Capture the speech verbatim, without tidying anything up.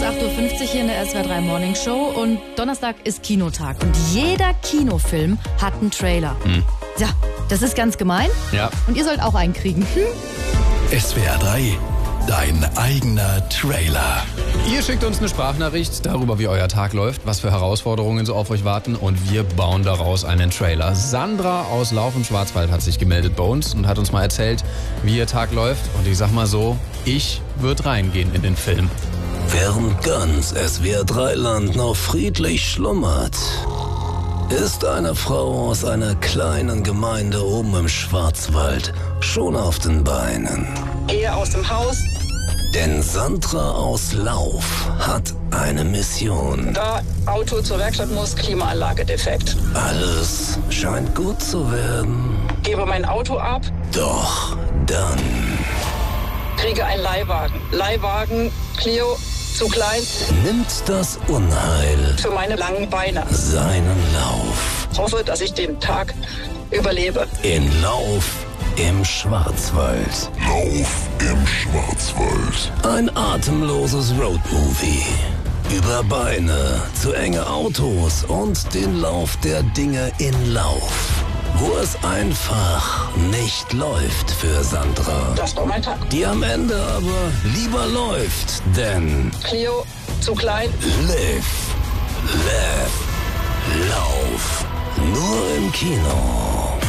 acht Uhr fünfzig hier in der S W R drei Morning Show und Donnerstag ist Kinotag und jeder Kinofilm hat einen Trailer. Hm. Ja, das ist ganz gemein. Ja. Und ihr sollt auch einen kriegen. Hm? S W R drei, dein eigener Trailer. Ihr schickt uns eine Sprachnachricht darüber, wie euer Tag läuft, was für Herausforderungen so auf euch warten und wir bauen daraus einen Trailer. Sandra aus Lauf im Schwarzwald hat sich gemeldet bei uns und hat uns mal erzählt, wie ihr Tag läuft. Und ich sag mal so, ich würde reingehen in den Film. Während ganz S W R drei Land noch friedlich schlummert, ist eine Frau aus einer kleinen Gemeinde oben im Schwarzwald schon auf den Beinen. Gehe aus dem Haus. Denn Sandra aus Lauf hat eine Mission. Da Auto zur Werkstatt muss, Klimaanlage defekt. Alles scheint gut zu werden. Gebe mein Auto ab. Doch dann Kriege einen Leihwagen. Leihwagen, Clio, zu klein. nimmt das Unheil Für meine langen Beine. seinen Lauf. Hoffe, dass ich den Tag überlebe. In Lauf im Schwarzwald. Lauf im Schwarzwald. Ein atemloses Roadmovie. Über Beine, zu enge Autos und den Lauf der Dinge in Lauf. Wo es einfach nicht läuft für Sandra. Das war mein Tag. Die am Ende aber lieber läuft, denn Clio, zu klein. Live, Laugh, Lauf. Nur im Kino.